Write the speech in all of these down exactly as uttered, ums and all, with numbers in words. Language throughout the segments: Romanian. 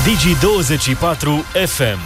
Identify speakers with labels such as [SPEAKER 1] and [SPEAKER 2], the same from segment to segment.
[SPEAKER 1] Digi douăzeci și patru F M.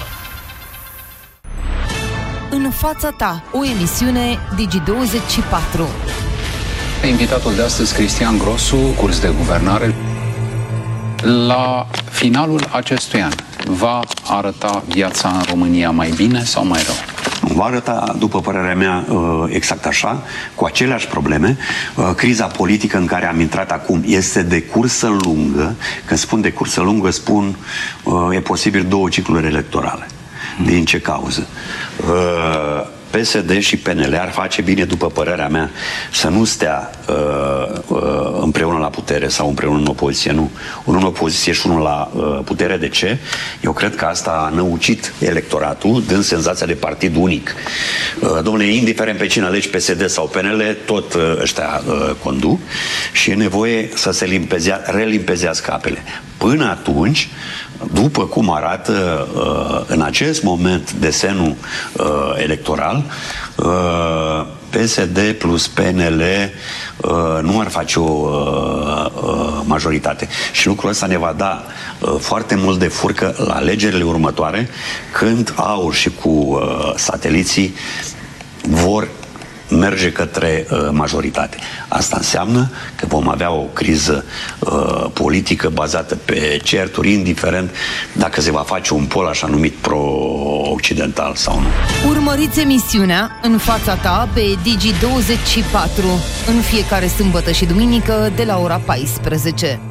[SPEAKER 2] În fața ta, o emisiune Digi douăzeci și patru.
[SPEAKER 3] Invitatul de astăzi, Cristian Grosu, curs de guvernare. La finalul acestui an, va arăta viața în România mai bine sau mai rău?
[SPEAKER 4] Va arăta, după părerea mea, exact așa, cu aceleași probleme. Criza politică în care am intrat acum este de cursă lungă. Când spun de cursă lungă, spun e posibil două cicluri electorale. Din ce cauză? P S D și P N L ar face bine, după părerea mea, să nu stea uh, uh, împreună la putere sau împreună în opoziție, nu. Unul în opoziție și unul la uh, putere. De ce? Eu cred că asta a năucit electoratul, dând senzația de partid unic. Uh, domnule, indiferent pe cine alegi, P S D sau P N L, tot uh, ăștia uh, conduc și e nevoie să se limpezea, relimpezească apele. Până atunci, după cum arată uh, în acest moment desenul uh, electoral, uh, P S D plus P N L uh, nu ar face o uh, uh, majoritate. Și lucrul ăsta ne va da uh, foarte mult de furcă la alegerile următoare, când AUR și cu uh, sateliții vor merge către uh, majoritate. Asta înseamnă că vom avea o criză uh, politică bazată pe certuri, indiferent dacă se va face un pol așa numit pro-occidental sau nu.
[SPEAKER 2] Urmăriți emisiunea În fața ta pe Digi douăzeci și patru în fiecare sâmbătă și duminică de la ora paisprezece.